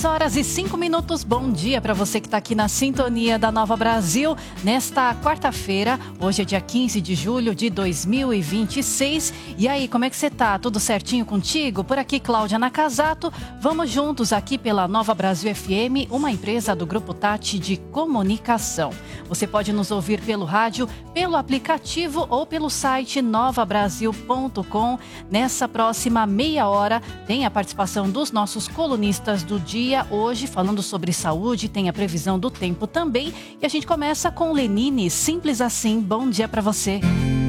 6h05. Bom dia para você que está aqui na sintonia da Nova Brasil. Nesta quarta-feira, hoje é dia 15 de julho de 2026. E aí, como é que você tá? Tudo certinho contigo? Por aqui, Cláudia Nakazato. Vamos juntos aqui pela Nova Brasil FM, uma empresa do Grupo Tati de Comunicação. Você pode nos ouvir pelo rádio, pelo aplicativo ou pelo site novabrasil.com. Nessa próxima meia hora, tem a participação dos nossos colunistas do dia. Hoje, falando sobre saúde, tem a previsão do tempo também. E a gente começa com Lenine, Simples Assim. Bom dia para você.